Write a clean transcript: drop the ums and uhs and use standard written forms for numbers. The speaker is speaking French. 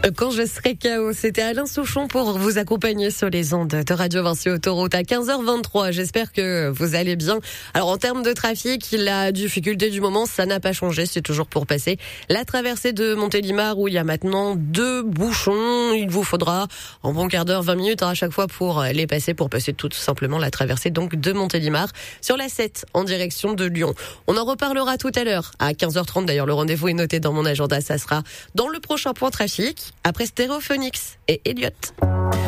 Quand je serai KO, c'était Alain Souchon pour vous accompagner sur les ondes de Radio Vinci Autoroute à 15h23. J'espère que vous allez bien. Alors en termes de trafic, la difficulté du moment, ça n'a pas changé, c'est toujours pour passer la traversée de Montélimar où il y a maintenant 2 bouchons. Il vous faudra en bon quart d'heure, 20 minutes à chaque fois pour les passer, pour passer tout simplement la traversée donc de Montélimar sur la 7 en direction de Lyon. On en reparlera tout à l'heure à 15h30. D'ailleurs, le rendez-vous est noté dans mon agenda. Ça sera dans le prochain point trafic après Stéréophonix et Elliott.